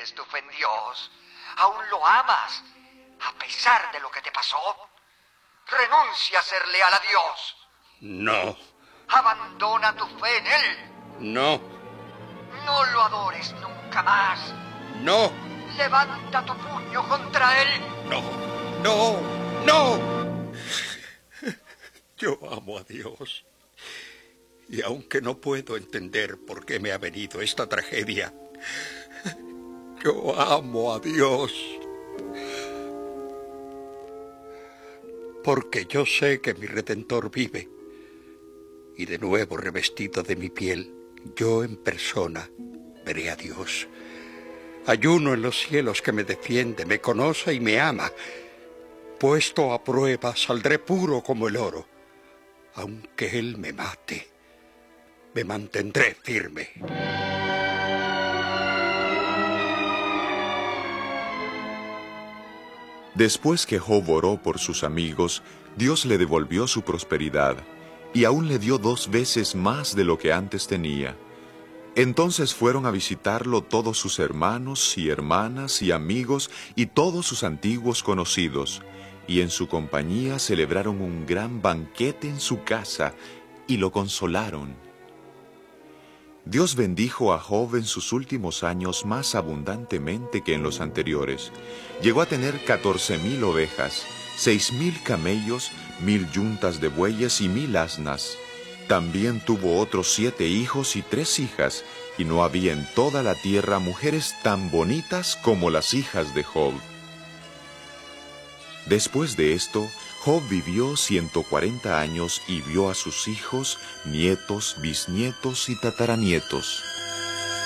tienes tu fe en Dios. Aún lo amas, a pesar de lo que te pasó. Renuncia a ser leal a Dios. No. Abandona tu fe en Él. No. No lo adores nunca más. No. Levanta tu puño contra Él. No. No. No. Yo amo a Dios. Y aunque no puedo entender por qué me ha venido esta tragedia, yo amo a Dios. Porque yo sé que mi Redentor vive. Y de nuevo revestido de mi piel, yo en persona veré a Dios. Hay uno en los cielos que me defiende, me conoce y me ama. Puesto a prueba, saldré puro como el oro. Aunque Él me mate, me mantendré firme. Después que Job oró por sus amigos, Dios le devolvió su prosperidad, y aún le dio 2 veces más de lo que antes tenía. Entonces fueron a visitarlo todos sus hermanos y hermanas y amigos y todos sus antiguos conocidos, y en su compañía celebraron un gran banquete en su casa, y lo consolaron. Dios bendijo a Job en sus últimos años más abundantemente que en los anteriores. Llegó a tener 14,000 ovejas, 6,000 camellos, 1,000 yuntas de bueyes y 1,000 asnas. También tuvo otros 7 hijos y 3 hijas, y no había en toda la tierra mujeres tan bonitas como las hijas de Job. Después de esto, Job vivió 140 años y vio a sus hijos, nietos, bisnietos y tataranietos.